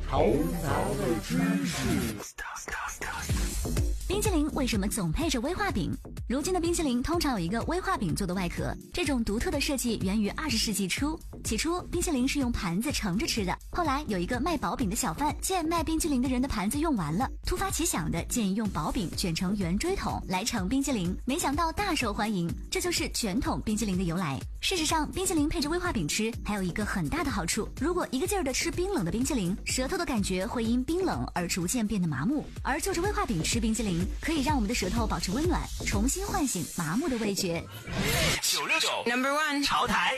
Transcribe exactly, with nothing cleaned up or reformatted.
头脑的知识。 冰淇淋为什么总配着威化饼？如今的冰淇淋通常有一个威化饼做的外壳，这种独特的设计源于二十世纪初。起初，冰淇淋是用盘子盛着吃的，后来有一个卖薄饼的小贩见卖冰淇淋的人的盘子用完了，突发奇想的建议用薄饼卷成圆锥筒来盛冰淇淋，没想到大受欢迎，这就是卷筒冰淇淋的由来。事实上，冰淇淋配着威化饼吃还有一个很大的好处，如果一个劲儿的吃冰冷的冰淇淋，舌头的感觉会因冰冷而逐渐变得麻木，而就着威化饼吃冰淇淋可以让我们的舌头保持温暖，重新唤醒麻木的味觉。 九六九 Number One 潮台。